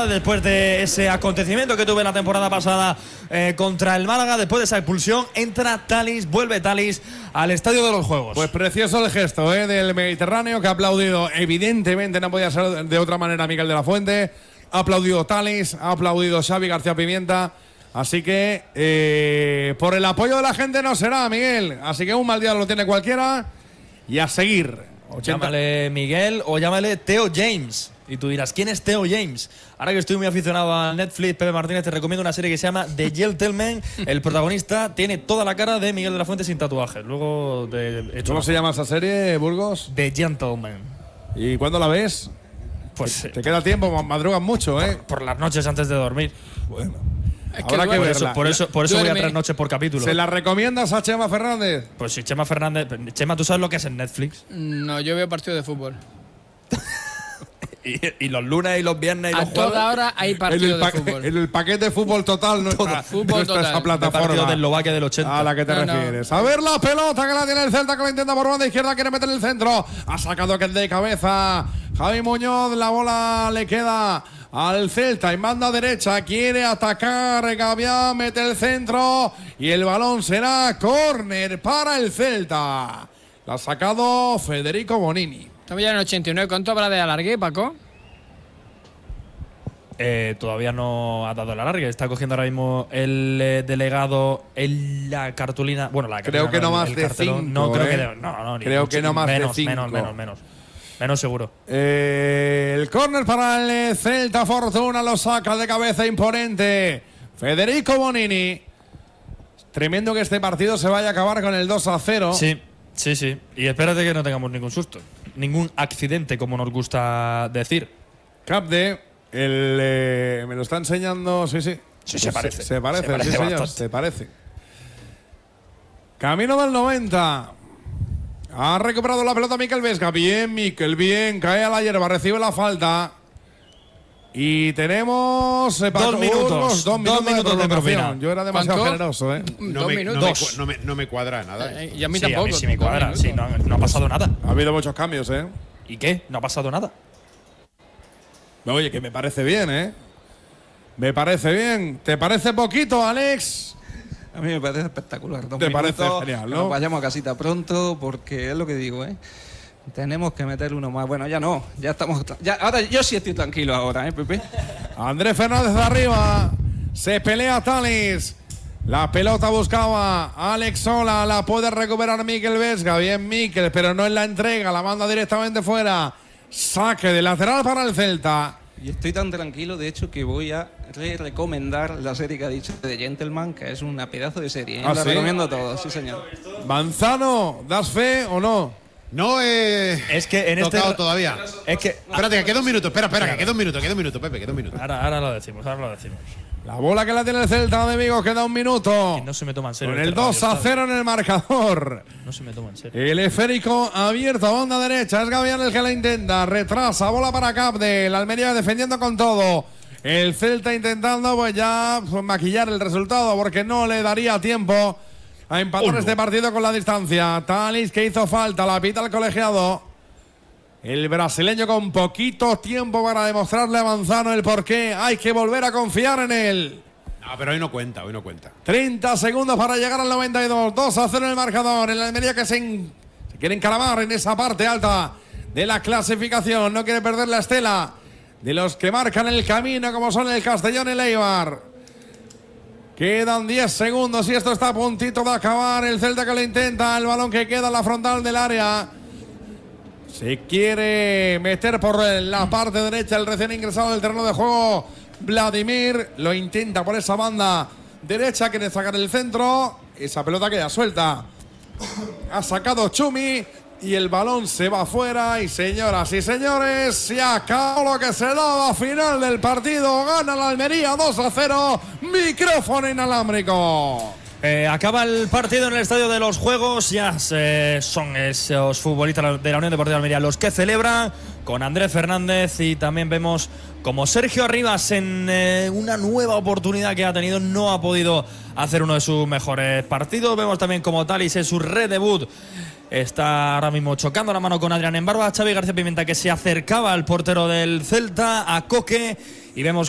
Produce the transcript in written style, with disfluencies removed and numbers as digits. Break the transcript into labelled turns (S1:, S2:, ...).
S1: temporada, después de ese acontecimiento que tuve en la temporada pasada contra el Málaga, después de esa expulsión, entra Thalys, vuelve Thalys al Estadio de los Juegos.
S2: Pues precioso el gesto del Mediterráneo, que ha aplaudido, evidentemente no podía ser de otra manera, Miguel de la Fuente. Ha aplaudido Thalys, ha aplaudido Xavi García Pimienta. Así que por el apoyo de la gente no será, Miguel. Así que un mal día lo tiene cualquiera. Y a seguir.
S1: Llámale Miguel o llámale Theo James. Y tú dirás, ¿quién es Theo James? Ahora que estoy muy aficionado a Netflix, Pepe Martínez, te recomiendo una serie que se llama The Gentleman. El protagonista tiene toda la cara de Miguel de la Fuente sin tatuajes. Luego
S2: ¿Cómo se llama esa serie, Burgos?
S1: The Gentleman.
S2: ¿Y cuándo la ves?
S1: Pues
S2: te queda tiempo, madrugas mucho,
S1: por las noches antes de dormir.
S2: Bueno.
S1: Habrá que verla. Por eso voy a 3 noches por capítulo.
S2: ¿Se la recomiendas a Chema Fernández?
S1: Pues sí, Chema Fernández. Chema, ¿tú sabes lo que es en Netflix?
S3: No, yo veo partidos de fútbol.
S1: y los lunes y los viernes y los jueves.
S3: A toda hora hay partidos de fútbol.
S2: En el paquete de fútbol total no está,
S3: fútbol
S2: no está
S3: total.
S2: esa plataforma.
S1: Partido de Eslovaquia del 80.
S2: A la que te refieres. A ver la pelota que la tiene el Celta, que la intenta por banda izquierda, quiere meter en el centro. Ha sacado aquel de cabeza Javi Muñoz, la bola le queda al Celta en banda derecha, quiere atacar Gavián, mete el centro y el balón será córner para el Celta. La ha sacado Federico Bonini.
S3: Estamos ya en el 89. ¿Cuánto habrá de alargue, Paco?
S1: Todavía no ha dado el alargue. Está cogiendo ahora mismo el delegado en la cartulina. Bueno, la
S2: creo que no más de 5.
S1: No, creo que no.
S2: Creo que no más de 5.
S1: Menos seguro.
S2: El córner para el Celta. Fortuna lo saca de cabeza imponente Federico Bonini. Tremendo que este partido se vaya a acabar con el 2-0.
S1: Sí. Y espérate que no tengamos ningún susto. Ningún accidente, como nos gusta decir.
S2: Capde, me lo está enseñando. Sí,
S1: se parece.
S2: Se parece, sí, señor. Se parece. Camino del 90. Ha recuperado la pelota Mikel Vesga. Bien, Mikel, bien. Cae a la hierba, recibe la falta. Y tenemos
S1: 2 minutos.
S2: 2 minutos de
S1: prolongación.
S2: Yo era demasiado generoso,
S4: No me cuadra nada.
S3: Y a mí tampoco.
S1: A mí sí me cuadra. Sí, no ha pasado nada.
S2: Ha habido muchos cambios,
S1: ¿Y qué? No ha pasado nada.
S2: Oye, que me parece bien, Me parece bien. ¿Te parece poquito, Alex?
S5: A mí me parece espectacular. 2
S2: ¿Te
S5: minutos,
S2: parece genial, no?
S5: Nos vayamos a casita pronto, porque es lo que digo, Tenemos que meter uno más. Bueno, ya no. Ya estamos. Ahora yo sí estoy tranquilo ahora, Pepe.
S2: Andrés Fernández de arriba. Se pelea Thalys. La pelota buscaba Alex Sola. La puede recuperar Mikel Vesga. Bien, Mikel, pero no en la entrega. La manda directamente fuera. Saque de lateral para el Celta.
S5: Y estoy tan tranquilo, de hecho, que voy a recomendar la serie que ha dicho de Gentleman, que es una pedazo de serie. La recomiendo a todos, sí, señor.
S2: Manzano, ¿das fe o no?
S4: No
S1: es que en
S4: tocado todavía.
S1: Es que
S4: espérate, que queda 1 minuto. Espera, que queda 1 minuto, Pepe, queda 1 minuto.
S1: Ahora lo decimos.
S2: La bola que la tiene el Celta de Vigo, queda 1 minuto.
S1: Que no se me toma en serio.
S2: Con el 2-0 en el marcador.
S1: No se me toma en serio.
S2: El esférico abierto a banda derecha. Es Gavián el que la intenta. Retrasa, bola para Capde. La Almería defendiendo con todo. El Celta intentando maquillar el resultado, porque no le daría tiempo a empatar este partido con la distancia. Thalys, que hizo falta, la pita el colegiado. El brasileño con poquito tiempo para demostrarle a Manzano el porqué. Hay que volver a confiar en él.
S4: No, pero hoy no cuenta.
S2: 30 segundos para llegar al 92. 2-0 en el marcador. En la Almería que se quiere encaramar en esa parte alta de la clasificación. No quiere perder la estela de los que marcan el camino, como son el Castellón y el Eibar. Quedan 10 segundos y esto está a puntito de acabar. El Celta que lo intenta. El balón que queda en la frontal del área. Se quiere meter por la parte derecha el recién ingresado del terreno de juego Vladimir. Lo intenta por esa banda derecha. Quiere sacar el centro. Esa pelota queda suelta. Ha sacado Chumi. Y el balón se va afuera. Y señoras y señores, se acabó lo que se daba. Final del partido. Gana la Almería 2-0. Micrófono inalámbrico.
S1: Acaba el partido en el Estadio de los Juegos. Ya son esos futbolistas de la Unión Deportiva de Almería los que celebran, con Andrés Fernández, y también vemos como Sergio Arribas, en una nueva oportunidad que ha tenido, no ha podido hacer uno de sus mejores partidos. Vemos también como Thalys en su redebut está ahora mismo chocando la mano con Adrián Embarba. Xavi García Pimienta, que se acercaba al portero del Celta, a Coque, y vemos